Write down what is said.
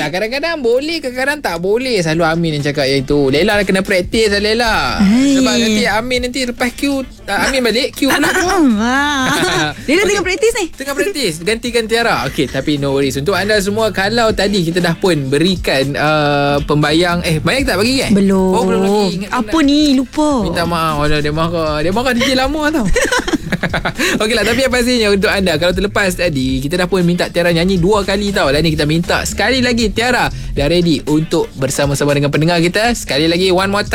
Yelah, kadang-kadang boleh, kadang-kadang tak boleh. Selalu Amin yang cakap yang itu. Lela kena praktis lah Lela. Sebab nanti Amin nanti lepas Q, Amin balik Q pula Lela tengah praktis ni. Tengah praktis. Gantikan Tiara. Okey, tapi no worries. Untuk anda semua, kalau tadi kita dah pun berikan pembayang. Bayang tak bagi kan? Belum. Oh, belum lagi. Ingat Apa ni? Lupa. Minta maaf. Alah, dia marah DJ lama tau. Okeylah, tapi yang pastinya untuk anda, kalau terlepas tadi, kita dah pun minta Tiara nyanyi 2 kali tau. Dan ni kita minta sekali lagi Tiara dah ready untuk bersama-sama dengan pendengar kita. Sekali lagi, one more time.